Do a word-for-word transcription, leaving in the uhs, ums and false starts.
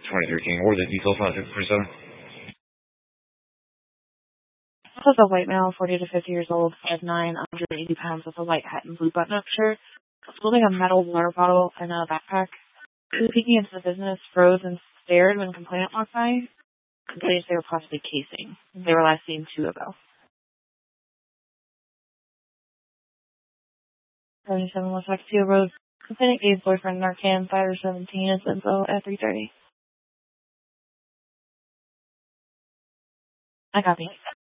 twenty thirteen. What were the details on it, forty-seven? This was a white male, forty to fifty years old, five nine, one hundred eighty pounds, with a white hat and blue button-up shirt, holding a metal water bottle and a backpack. He was peeking into the business, froze, and stared when a complainant walked by. Complainants they were possibly casing. They were last seen two ago. seventy-seven West Waxahachie Road. Complainant gave boyfriend Narcan five or seventeen as info at three thirty. I copy.